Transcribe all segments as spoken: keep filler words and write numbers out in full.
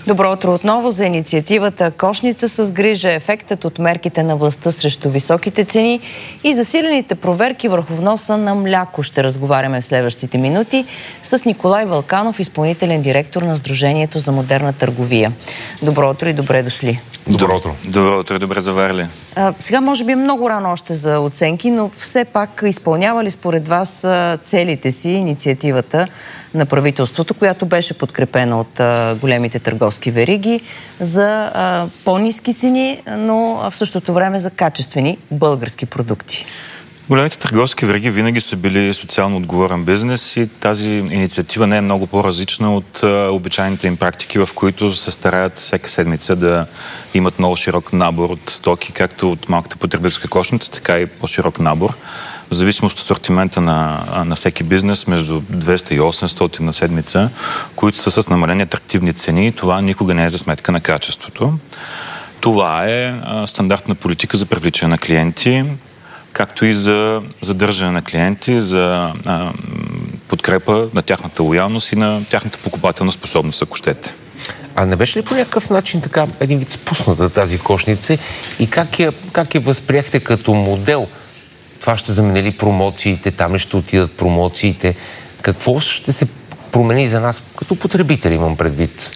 Добро утро отново. За инициативата "Кошница с грижа", ефектът от мерките на властта срещу високите цени и засилените проверки върху вноса на мляко ще разговаряме в следващите минути с Николай Вълканов, изпълнителен директор на Сдружението за модерна търговия. Добро утро и добре дошли. Добро утро. Добро утро и добре заварили. А, сега може би е много рано още за оценки, но все пак изпълнява ли според вас целите си инициативата на правителството, която беше подкрепена от а, големите търговски вериги за по-ниски цени, но в същото време за качествени български продукти? Големите търговски вериги винаги са били социално отговорен бизнес и тази инициатива не е много по-различна от а, обичайните им практики, в които се стараят всяка седмица да имат много широк набор от стоки, както от малката потребителска кошница, така и по-широк набор. В зависимост от асортимента на, на всеки бизнес, между двеста и осемстотин на седмица, които са с намалени атрактивни цени, това никога не е за сметка на качеството. Това е а, стандартна политика за привличане на клиенти, както и за задържане на клиенти, за а, подкрепа на тяхната лоялност и на тяхната покупателна способност, ако щете. А не беше ли по някакъв начин така един вид спусната тази кошница и как я, как я възприехте като модел? Това ще замени ли промоциите, там ли ще отидат промоциите? Какво ще се промени за нас като потребители, имам предвид?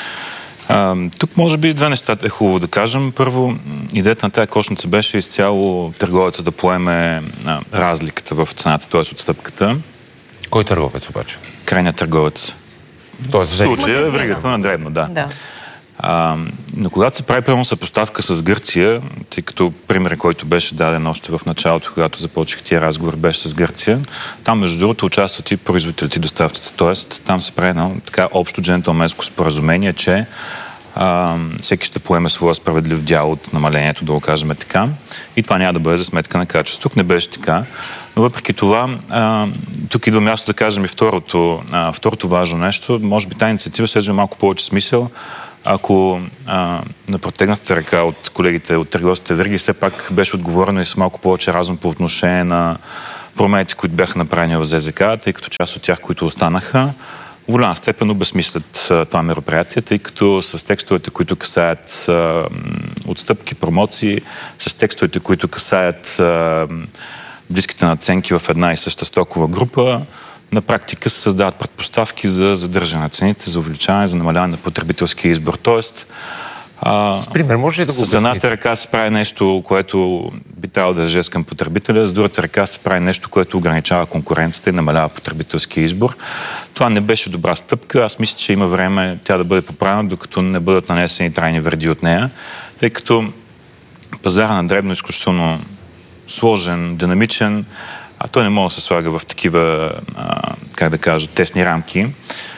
А, тук може би две неща е хубаво да кажем. Първо, идеята на тази кошница беше изцяло търговеца да поеме а, разликата в цената, т.е. отстъпката. Кой търговец обаче? Крайният търговец. Тоест, в случая е веригата на дребно, да. да. А, но когато се прави прямо съпоставка с Гърция, тъй като пример, който беше даден още в началото, когато започнах тия разговор, беше с Гърция, там между другото участват и производителите и доставците. Тоест, там се прави едно така общо джентълменско споразумение, че а, всеки ще поеме своя справедлив дял от намалението, да го кажем така. И това няма да бъде за сметка на качество. Тук не беше така. Но въпреки това, а, тук идва място да кажем и второто, а, второто важно нещо. Може би тази инициатива се малко повече смисъл, ако а, на протегната ръка от колегите от търговските вериги все пак беше отговорено и с малко повече разум по отношение на промените, които бяха направени в ЗЗК, тъй като част от тях, които останаха, в голяма степен обезмислят това мероприятие, тъй като с текстовете, които касаят а, отстъпки, промоции, с текстовете, които касаят а, близките надценки в една и съща стокова група, на практика се създават предпоставки за задържане на цените, за увеличаване, за намаляване на потребителския избор. Тоест, а, с пример, може ли да го с едната ръка се прави нещо, което би трябвало да е жест към потребителя, с другата ръка се прави нещо, което ограничава конкуренцията и намалява потребителския избор. Това не беше добра стъпка. Аз мисля, че има време тя да бъде поправена, докато не бъдат нанесени трайни вреди от нея, тъй като пазара на дребно е изключително сложен, динамичен, а той не може да се слага в такива, а, как да кажа, тесни рамки.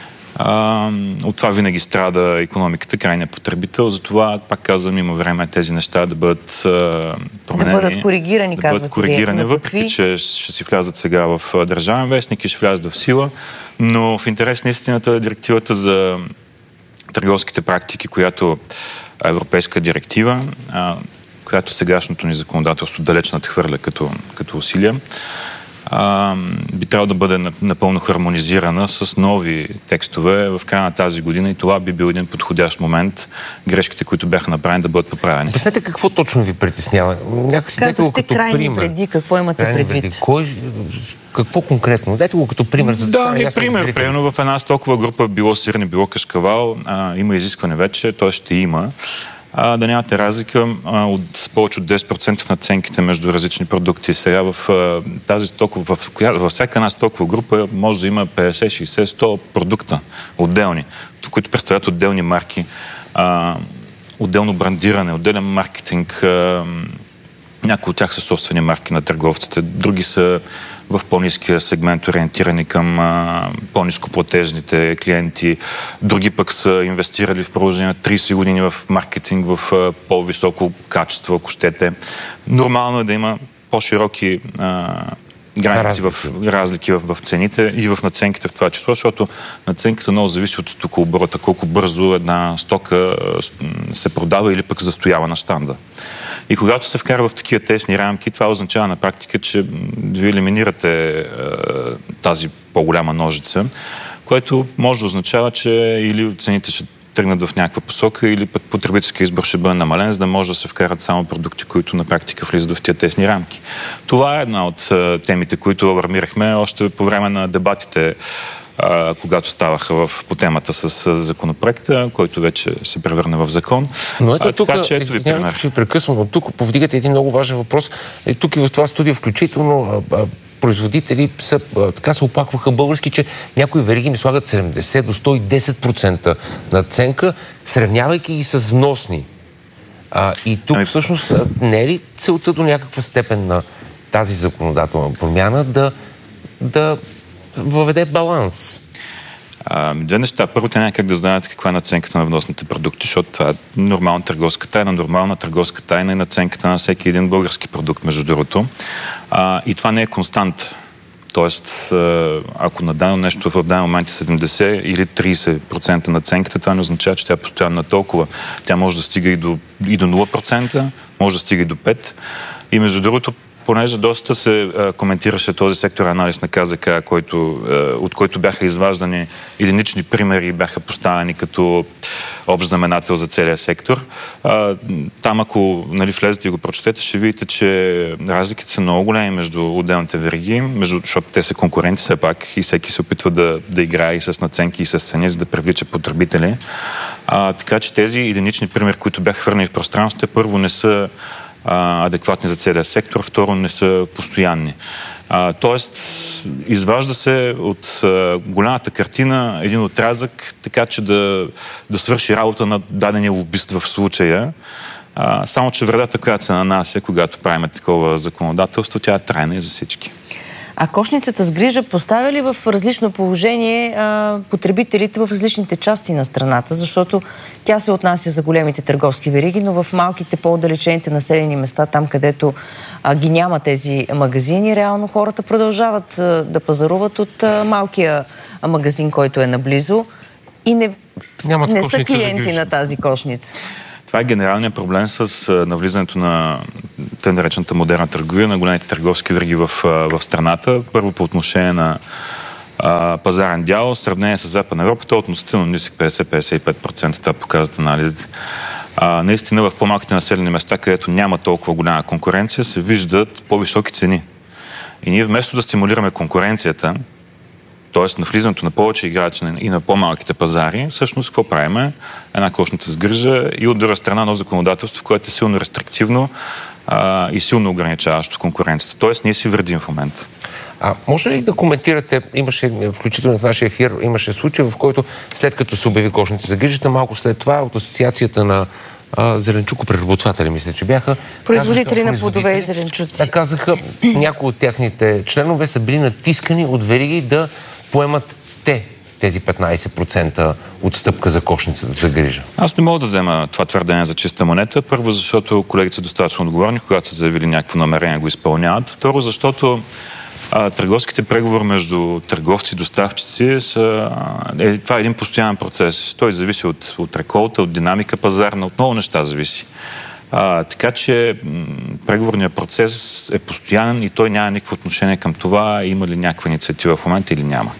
А, от това винаги страда икономиката, крайният потребител. Затова, пак казвам, има време тези неща да бъдат а, променени. Да бъдат коригирани, да казвате бъдат коригирани, вие. въпреки какви? Че ще си влязат сега в Държавен вестник и ще влязат в сила. Но в интерес на истината директивата за търговските практики, която е европейска директива, а, която сегашното ни законодателство далеч надхвърля като, като усилия, а, би трябвало да бъде напълно хармонизирана с нови текстове в края на тази година и това би бил един подходящ момент грешките, които бяха направени, да бъдат поправени. Обяснете какво точно ви притеснява. Някакси казахте крайни вреди, какво имате крайни предвид? Вреди. Кой, какво конкретно? Дайте го като пример. За да, и пример. Примерно в една стокова група било сирене, било кашкавал, а, има изискване вече, т.е. ще има. А, да нямате разлика а, от повече от десет процента в надценките между различни продукти. Сега в а, тази стокова, в, във всяка една стокова група може да има петдесет, шейсет, сто продукта отделни, които представляват отделни марки, а, отделно брандиране, отделен маркетинг. А, някои от тях са собствени марки на търговците, други са в по-ниския сегмент ориентирани към а, по-нископлатежните клиенти. Други пък са инвестирали в продължение на трийсет години в маркетинг, в а, по-високо качество, ако щете. Нормално е да има по-широки а, граници, в разлики в, в цените и в надценките в това число, защото надценката много зависи от стокооборота, колко бързо една стока се продава или пък застоява на щанда. И когато се вкара в такива тесни рамки, това означава на практика, че ви елиминирате е, тази по-голяма ножица, което може да означава, че или цените ще тръгнат в някаква посока или пък потребителски избор ще бъде намален, за да може да се вкарат само продукти, които на практика влизат в тия тесни рамки. Това е една от темите, които алармирахме още по време на дебатите, когато ставаха в, по темата с законопроекта, който вече се превърне в закон. Но ето а, тук, така, че ето ви пример. Ще прекъсвам, но тук повдигате един много важен въпрос. И тук и в това студио включително а, а, производители са, а, така се опакваха български, че някои вериги ми слагат седемдесет до сто и десет процента надценка, сравнявайки ги с вносни. А, и тук ами... всъщност не е ли целта до някаква степен на тази законодателна промяна да, да въведе баланс? А, две неща. Първо, те няма как да знаят каква е наценката на вносните продукти, защото това е нормална търговска тайна. Нормална търговска тайна е наценката на всеки един български продукт, между другото. А, и това не е констант. Тоест, ако на дадено нещо в даден момент е седемдесет или трийсет процента наценката, това не означава, че тя е постоянно на толкова. Тя може да стига и до, и до нула процента, може да стига и до пет процента. И между другото, понеже доста се а, коментираше този сектор анализ на КЗК, който, а, от който бяха изваждани единични примери, бяха поставени като общ знаменател за целия сектор. А, там, ако нали, влезете и го прочетете, ще видите, че разликите са много големи между отделните вериги, между, защото те са конкуренти все пак и всеки се опитва да, да играе и с наценки, и с цени, за да привлича потребители. А, така че тези единични примери, които бяха хвърлени в пространството, първо не са адекватни за целия сектор, второ не са постоянни. А, тоест, изважда се от а, голямата картина един отрязък, така че да, да свърши работа на дадения лобист в случая. А, само, че вредата, която се нанася, когато правим такова законодателство, тя е трайна и за всички. А кошницата с грижа поставя ли в различно положение а, потребителите в различните части на страната? Защото тя се отнася за големите търговски вериги, но в малките, по-отдалечените населени места, там където а, ги няма тези магазини, реално хората продължават а, да пазаруват от а, малкия а, магазин, който е наблизо и не, не са клиенти на тази кошница. Това е генералният проблем с навлизането на тъй наречената модерна търговия, на големите търговски вериги в, в страната. Първо по отношение на а, пазарен дял, в сравнение с Западна Европа, то е относително нисък, петдесет до петдесет и пет процента, това показват анализите. А, наистина в по-малките населени места, където няма толкова голяма конкуренция, се виждат по-високи цени. И ние вместо да стимулираме конкуренцията, т.е. на влизането на повече играчи и на по-малките пазари, всъщност какво правим? Една кошница с грижа и от друга страна едно законодателство, което е силно рестриктивно а, и силно ограничаващо конкуренцията. Т.е. ние си вредим в момента. А може ли да коментирате, имаше, включително в нашия ефир, имаше случай, в който след като се обяви кошница за грижата, малко след това от Асоциацията на зеленчукопреработватели, мисля, че бяха. Производители на плодове и зеленчуци. Да, казаха, някои от тяхните членове са били натискани от вериги да поемат те тези петнайсет процента отстъпка за кошницата за грижа. Аз не мога да взема това твърдение за чиста монета. Първо, защото колегите са достатъчно отговорни, когато са заявили някакво намерение, го изпълняват. Второ, защото а, търговските преговори между търговци и доставчици са... Е, това е един постоянен процес. Той зависи от, от реколта, от динамика пазарна, от много неща зависи. А, така че м- преговорният процес е постоянен и той няма никакво отношение към това има ли някаква инициатива в момента или няма.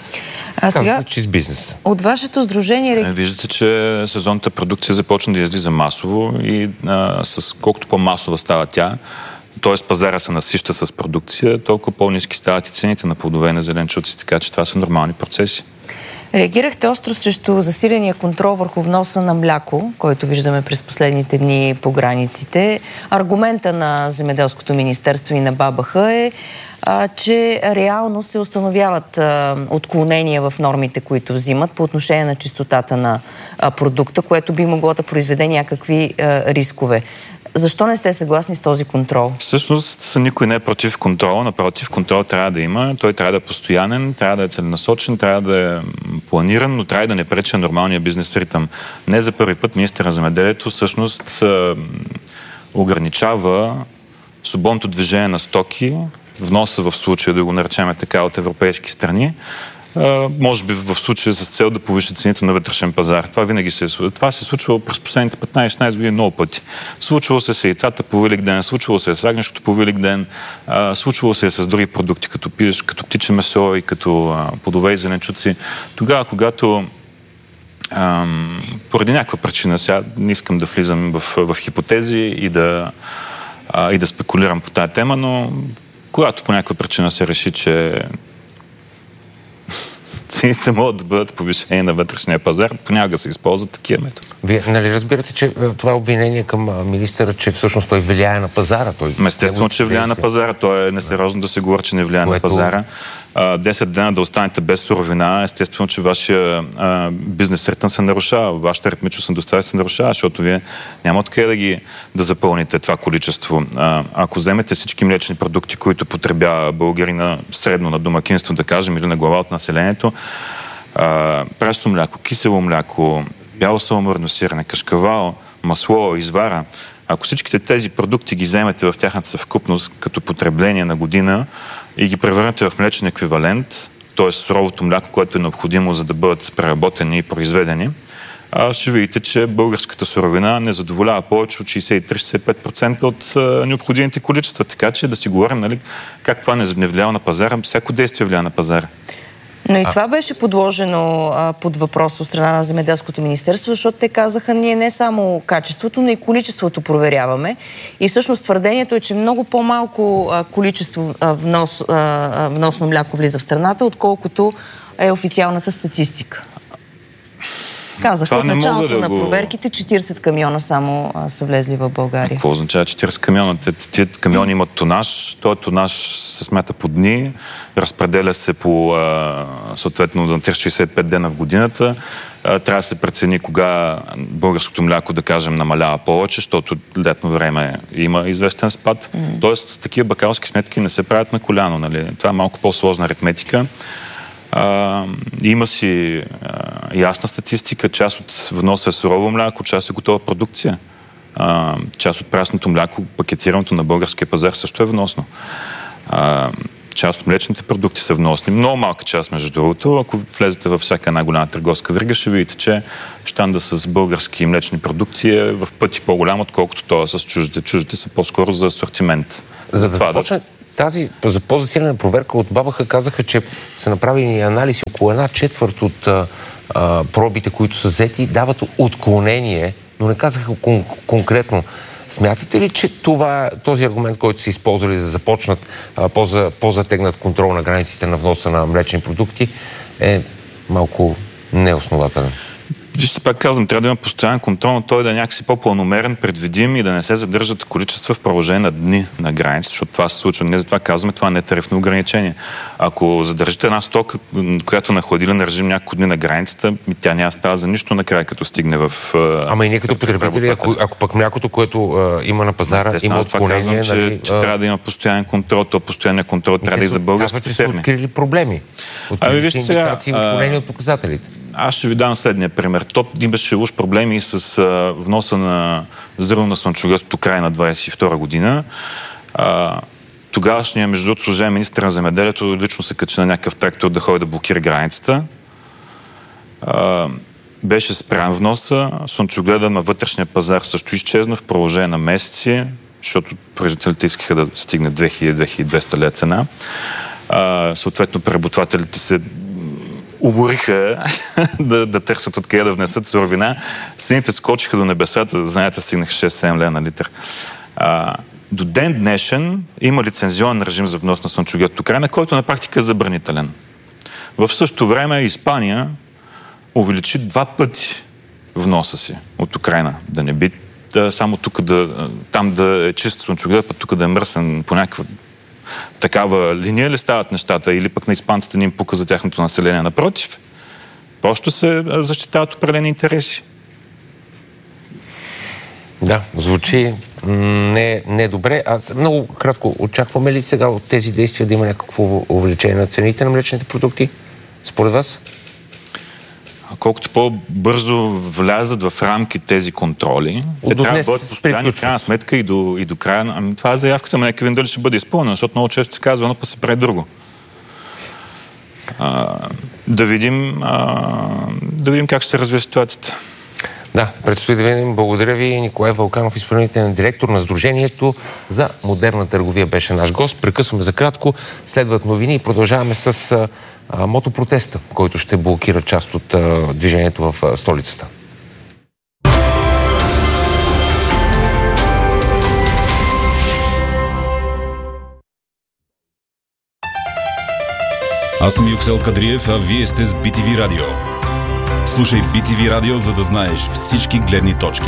А сега, бизнес. От вашето сдружение... Виждате, че сезонната продукция започна да излиза масово и а, с колкото по-масова става тя, т.е. пазара се насища с продукция, толкова по-ниски стават и цените на плодове и на зеленчуци, така че това са нормални процеси. Реагирахте остро срещу засиления контрол върху вноса на мляко, който виждаме през последните дни по границите. Аргумента на Земеделското министерство и на БАБХ е, а, че реално се установяват а, отклонения в нормите, които взимат по отношение на чистотата на а, продукта, което би могло да произведе някакви а, рискове. Защо не сте съгласни с този контрол? Всъщност никой не е против контрола, напротив, контрол трябва да има, той трябва да е постоянен, трябва да е целенасочен, трябва да е планиран, но трябва да не пречи на нормалния бизнес ритъм. Не за първи път министър на земеделието всъщност ограничава свободното движение на стоки, вноса в случая, да го наречем така, от европейски страни, Uh, може би в случая с цел да повиши цените на вътрешен пазар. Това винаги се е случвало. Това се е случвало през последните петнайсет-шестнайсет години много пъти. Случвало се с яйцата по Великден, случвало се с агнешкото по Великден, uh, случвало се с други продукти, като, като птиче месо и като uh, плодове и зеленчуци. Тогава, когато ам, поради някаква причина, сега не искам да влизам в, в хипотези и да, а, и да спекулирам по тая тема, но когато по някаква причина се реши, че цените могат да бъдат повишени на вътрешния пазар, понякога се използват такива методи. Вие нали разбирате, че това е обвинение към министъра, че всъщност той влияе на пазара? Той Естествено, че влияе на пазара. То е несериозно да се говори, че не влияе Което... на пазара. Десет дена да останете без суровина, естествено, че вашия а, бизнес ритъм се нарушава, вашата ритмичност на доставка се нарушава, защото вие няма откъде да ги да запълните това количество. А, ако вземете всички млечни продукти, които потребява българина средно на домакинство, да кажем, или на глава от населението, а, прясно мляко, кисело мляко, бяло саламурно сирене, кашкавал, масло, извара. Ако всичките тези продукти ги вземете в тяхната съвкупност като потребление на година и ги превърнете в млечен еквивалент, т.е. суровото мляко, което е необходимо за да бъдат преработени и произведени, ще видите, че българската суровина не задоволява повече от шейсет и три до шейсет и пет процента от необходимите количества. Така че да си говорим, нали, как това не влиява на пазара, всяко действие влияе на пазара. Но и а... това беше подложено а, под въпрос от страна на Земеделското министерство, защото те казаха, ние не само качеството, но и количеството проверяваме. И всъщност твърдението е, че много по-малко а, количество а, внос, а, вносно мляко влиза в страната, отколкото е официалната статистика. Казаха, от началото да на го... проверките четирийсет камиона само а, са влезли в България. Какво означава четирийсет камиона? Тези камиони имат тонаж, този тонаж се смята по дни, разпределя се по а, съответно на триста шейсет и пет дена в годината. А, трябва да се прецени кога българското мляко, да кажем, намалява повече, защото летно време има известен спад. Mm. Тоест, такива бакалски сметки не се правят на коляно. Нали? Това е малко по-сложна аритметика. Uh, има си uh, ясна статистика. Част от вноса е сурово мляко, част е готова продукция. Uh, част от прясното мляко, пакетирането на българския пазар също е вносно. Uh, част от млечните продукти са вносни. Много малка част, между другото. Ако влезете във всяка една голяма търговска верига, ще видите, че щанда с български млечни продукти е в пъти по-голям, отколкото това с чуждите. Чуждите са по-скоро за асортимент. За да започне тази за по-засилена проверка от БАБХ казаха, че са направени анализи около една четвърт от а, а, пробите, които са взети, дават отклонение, но не казаха кон- конкретно. Смятате ли, че това, този аргумент, който са използвали да започнат а, по-за, по-затегнат контрол на границите на вноса на млечни продукти, е малко неоснователен? Вижте, пак казвам, трябва да има постоянен контрол, но той да е някакси по-планомерен, предвидим и да не се задържат количества в продължение на дни на граница, защото това се случва. Ние затова казваме, това не е тарифно ограничение. Ако задържите една стока, която на хладилен режим няколко дни на границата, тя няма става за нищо накрая, като стигне в... Ама и ние като потребители, ако, ако пък млякото, което а, има на пазара, има отклонение... Че, нали, че а... трябва да има постоянен контрол, то постоянен контрол трябва да и за българските ферми. Казвате, са открили проблеми? Открили си индикации, отклонение от показателите? Аз ще ви дам следния пример. То имаше уж проблеми с а, вноса на зърно на слънчоград от Украйна двадесет и втора година. А, тогавашният, между другото, служебен министър на земеделието лично се качи на някакъв трактор да ходи да блокира границата. А, беше спрян вноса. Слънчогледа на вътрешния пазар също изчезна в продължение на месеци, защото производителите искаха да стигне две хиляди до две хиляди и двеста лева цена. А, съответно, преработвателите се убориха да, да търсят откъде да внесат суровина. Цените скочиха до небесата, знаете, стигнаха шест-седем лева на литър. А, до ден днешен има лицензионен режим за внос на слънчоглед от Украйна, който на практика е забранителен. В същото време Испания увеличи два пъти вноса си от Украйна. Да не би да, само тук да, там да е чист слънчоглед, път тук да е мръсен по някаква такава линия ли стават нещата, или пък на испанците не им пука за тяхното население? Напротив, просто се защитават определени интереси. Да, звучи не, не добре. Аз много кратко, очакваме ли сега от тези действия да има някакво увеличение на цените на млечните продукти, според вас? Колкото по-бързо влязат в рамки тези контроли, те трябва да бъдат постоянни в крайна сметка и до, и до края. Ами това е заявката, но нека дали ще бъде изпълнена, защото много често се казва, но па се прави друго. А, да видим а, да видим как ще се развие ситуацията. Да, предстои да видим. Благодаря ви, Николай Вълканов, изпълнителен директор на Сдружението за модерна търговия, беше наш гост. Прекъсваме за кратко, следват новини и продължаваме с а, а, мотопротеста, който ще блокира част от а, движението в а, столицата. Аз съм Юксел Кадриев, а вие сте с Би Ти Ви Радио. Слушай Би Ти Ви Радио, за да знаеш всички гледни точки.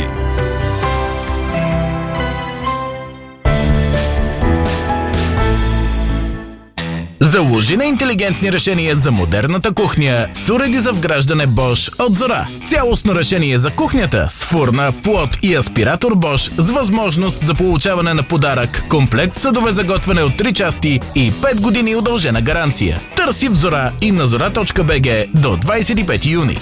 Заложи на интелигентни решения за модерната кухня с уреди за вграждане Bosch от Зора. Цялостно решение за кухнята с фурна, плот и аспиратор Bosch с възможност за получаване на подарък, комплект съдове за готвене от три части и пет години удължена гаранция. Търси в Зора и на зора точка би джи до двадесет и пети юни.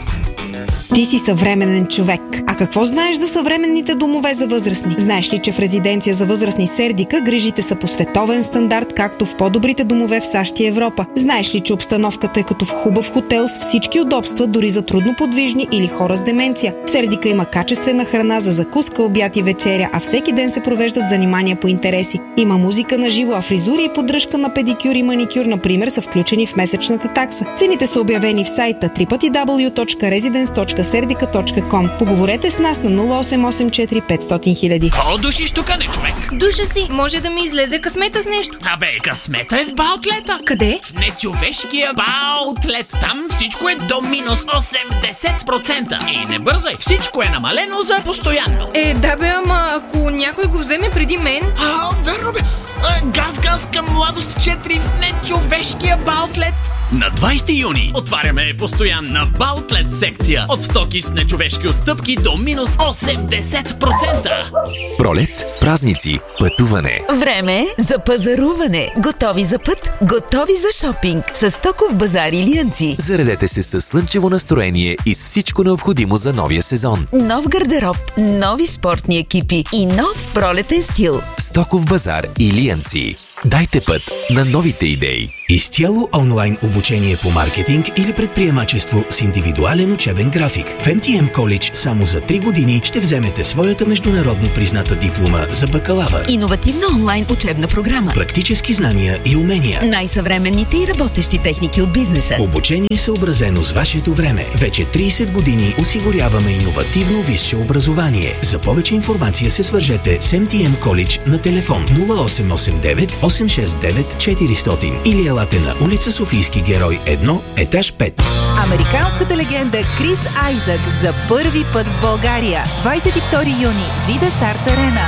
Ти си съвременен човек. А какво знаеш за съвременните домове за възрастни? Знаеш ли, че в резиденция за възрастни Сердика грижите са по световен стандарт, както в по-добрите домове в САЩ и Европа? Знаеш ли, че обстановката е като в хубав хотел с всички удобства, дори за трудноподвижни или хора с деменция? В Сердика има качествена храна за закуска, обяд и вечеря, а всеки ден се провеждат занимания по интереси. Има музика на живо, а фризури и поддръжка на педикюр и маникюр, например, са включени в месечната такса. Цените са обявени в сайта дабъл ю дабъл ю дабъл ю точка резиденс точка сердика точка ком. Поговорете с нас на нула осем осем четири петстотин хиляди. Ко душиш тук, не, човек? Душа си, може да ми излезе късмета с нещо. Абе, късмета е в Баутлета. Къде? В нечовешкия Баутлет. Там всичко е до минус осемдесет процента. И не бързай, всичко е намалено за постоянно. Е, да бе, ама ако някой го вземе преди мен... А, верно бе. А, газ, газ към младост четири в нечовешкия Баутлет. На двадесети юни отваряме постоянна Баутлет секция от стоки с нечовешки отстъпки до минус осемдесет процента. Пролет, празници, пътуване. Време за пазаруване. Готови за път, готови за шопинг. С Стоков базар Илиянци. Заредете се с слънчево настроение и с всичко необходимо за новия сезон. Нов гардероб, нови спортни екипи и нов пролетен стил. Стоков базар Илиянци. Дайте път на новите идеи. Изцяло онлайн обучение по маркетинг или предприемачество с индивидуален учебен график. В Ем Ти Ем College само за три години ще вземете своята международно призната диплома за бакалавър. Иновативна онлайн учебна програма. Практически знания и умения. Най-съвременните и работещи техники от бизнеса. Обучение съобразено с вашето време. Вече тридесет години осигуряваме иновативно висше образование. За повече информация се свържете с Ем Ти Ем College на телефон нула осем осем девет осем шест девет четиристотин или елате на улица Софийски герой едно, етаж пет. Американската легенда Крис Айзак за първи път в България. двадесет и втори юни. Видес Арт Арена.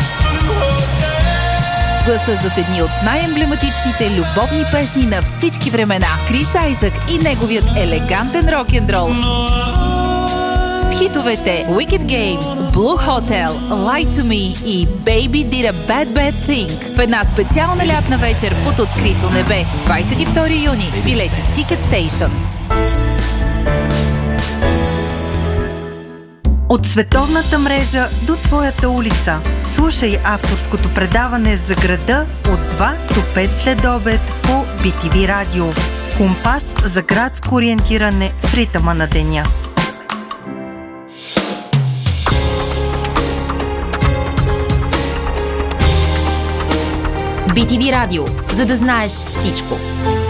Гласа зад едни от най-емблематичните любовни песни на всички времена. Крис Айзак и неговият елегантен рок-н-рол. В хитовете Wicked Game, Blue Hotel, Lie to Me и Baby Did a Bad Bad Thing в една специална лятна вечер под открито небе. двадесет и втори юни. Билети в Ticket Station. От световната мрежа до твоята улица. Слушай авторското предаване за града от два до пет след обед по Би Ти Ви Радио. Компас за градско ориентиране в ритъма на деня. Би Ти Ви Радио, за да знаеш всичко.